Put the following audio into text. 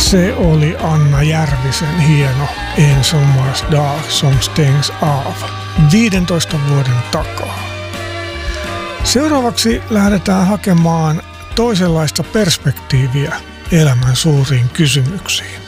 Se oli Anna Järvisen hieno En sommarsdag som stängs av 15 vuoden takaa. Seuraavaksi lähdetään hakemaan toisenlaista perspektiiviä elämän suuriin kysymyksiin.